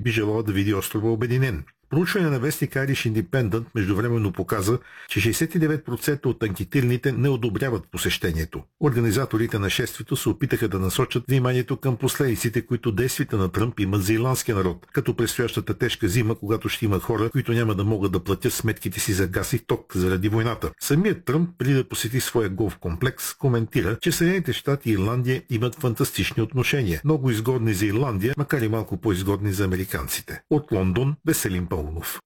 би желала да види острова обединен. Проучване на вестник Irish Independent междувременно показа, че 69% от анкетираните не одобряват посещението. Организаторите на шествието се опитаха да насочат вниманието към последиците, които действията на Тръмп имат за ирландския народ, като предстоящата тежка зима, когато ще има хора, които няма да могат да платят сметките си за газ и ток заради войната. Самият Тръмп, преди да посети своя голф комплекс, коментира, че Съединените щати и Ирландия имат фантастични отношения, много изгодни за Ирландия, макар и малко по-изгодни за американците. От Лондон, Веселин Паунов.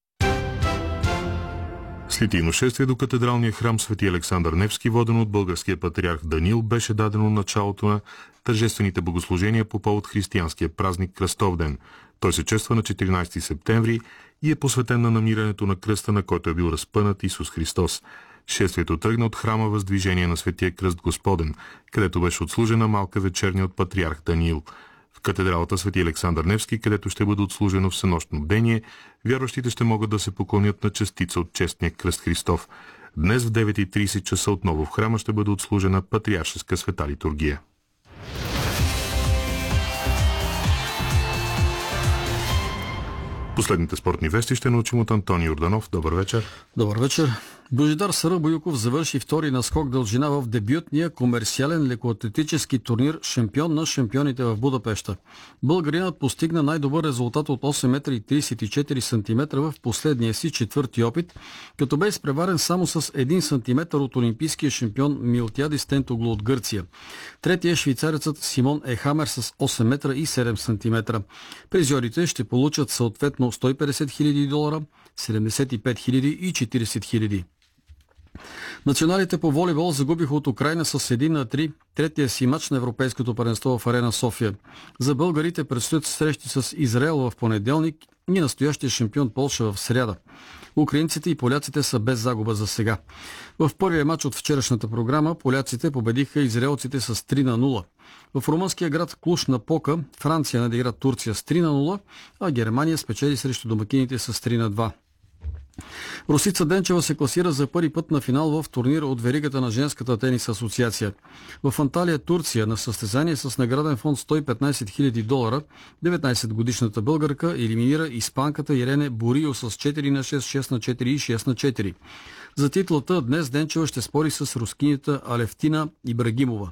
Слитийно шествие до катедралния храм Свети Александър Невски, водено от българския патриарх Даниил, беше дадено началото на тържествените богослужения по повод християнския празник Кръстовден. Той се чества на 14 септември и е посветен на намирането на кръста, на който е бил разпънат Исус Христос. Шествието тръгна от храма Въздвижение на Светия кръст Господен, където беше отслужена малка вечерня от патриарх Даниил. В катедралата Свети Александър Невски, където ще бъде отслужено всенощно бдение, вярващите ще могат да се поклонят на частица от честния кръст Христов. Днес в 9:30 часа отново в храма ще бъде отслужена патриаршеска света литургия. Последните спортни вести ще научим от Антони Йорданов. Добър вечер. Добър вечер. Божидар Сарабоюков завърши втори наскок дължина в дебютния комерциален лекоатлетически турнир шампион на шампионите в Будапеща. Българинът постигна най-добър резултат от 8,34 м в последния си четвърти опит, като бе изпреварен само с 1 см от олимпийския шампион Милтиадис Тентоглу от Гърция. Третия е швейцарецът Симон Ехамер с 8 м и 7 см. Призьорите ще получат съответно $150 000, $75 000 и $40 000. Националите по волейбол загубиха от Украйна с 1-3 третия си мач на Европейското първенство в Арена София. За българите предстоят срещи с Израел в понеделник и настоящия шампион Полша в сряда. Украинците и поляците са без загуба за сега. В първия мач от вчерашната програма поляците победиха израелците с 3-0. В румънския град Клуж-Напока Франция надигра Турция с 3-0, а Германия спечели срещу домакините с 3-2. Русица Денчева се класира за първи път на финал в турнира от веригата на женската тенис асоциация. В Анталия, Турция, на състезание с награден фонд $115 000, 19-годишната българка елиминира испанката Ирене Борио с 4-6, 6-4 и 6-4. За титлата днес Денчева ще спори с рускинята Алевтина Ибрагимова.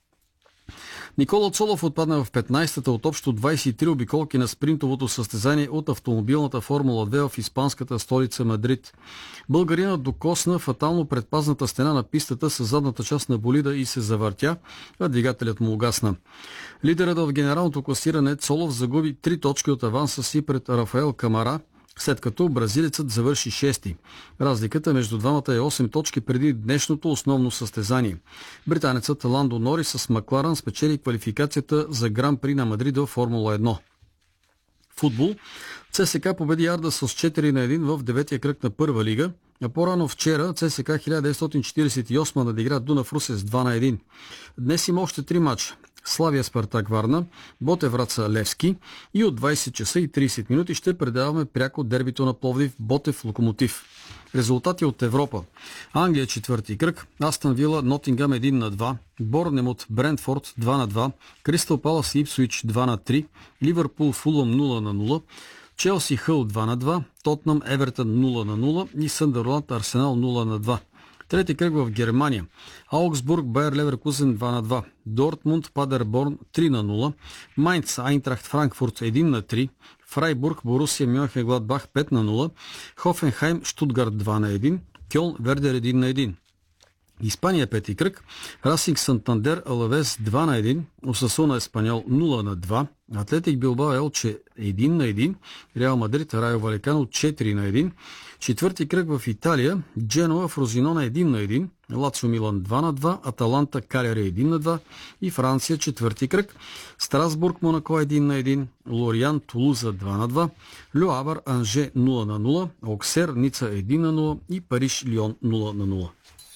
Никола Цолов отпадна в 15-та от общо 23 обиколки на спринтовото състезание от автомобилната Формула 2 в испанската столица Мадрид. Българинът докосна фатално предпазната стена на пистата с задната част на болида и се завъртя, а двигателят му угасна. Лидерът в генералното класиране Цолов загуби 3 точки от аванса си пред Рафаел Камара, след като бразилецът завърши 6-ти. Разликата между двамата е 8 точки преди днешното основно състезание. Британецът Ландо Норис с Макларен спечели квалификацията за Гран-при на Мадрид в Формула 1. Футбол. ЦСКА победи Арда с 4-1 в 9-я кръг на първа лига, а по-рано вчера ЦСКА 1948 надигра Дунав Русе с 2-1. Днес има още 3 мача. Славия Спартак Варна, Ботев Враца Левски и от 20 часа и 30 минути ще предаваме пряко дербито на Пловдив Ботев Локомотив. Резултати от Европа. Англия четвърти кръг, Астън Вила Нотингъм 1-2, Борнемут Брентфорд 2-2, Кристал Палас и Ипсуич 2-3, Ливърпул Фулъм 0-0, Челси Хъл 2-2, Тотнъм Евертън 0-0 и Съндърланд Арсенал 0-2. Трети кръг в Германия. Аугсбург Байер Леверкузен 2-2, Дортмунд Падерборн 3-0, Майнц Айнтрахт Франкфурт 1-3, Фрайбург Борусия Мьонхенгладбах 5-0, Хофенхайм Штутгарт 2-1, Кьолн Вердер 1-1. Испания пети кръг. Расинг Сантандер Алавес 2-1, Осасуна Еспаньол 0-2, Атлетик Билбао Елче 1-1, Реал Мадрид Райо Валекано 4-1. Четвърти кръг в Италия. Дженуа Фрозинона 1-1, Лацио Милан 2-2, Аталанта Калери 1-2 и Франция четвърти кръг. Страсбург Монако 1-1, Лориан Тулуза 2-2, Льо Авър Анже 0-0, Оксер Ница 1-0 и Париж Лион 0-0.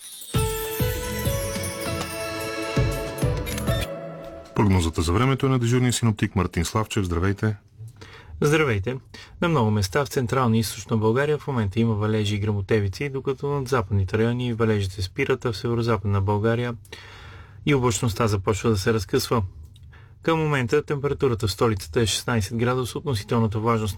Прогнозата за времето е на дежурния синоптик Мартин Славчев. Здравейте! Здравейте! На много места в централна и източна България в момента има валежи и гръмотевици, докато над западните райони валежите спират, а в северо-западна България и облачността започва да се разкъсва. Към момента температурата в столицата е 16 градуса, относителната влажност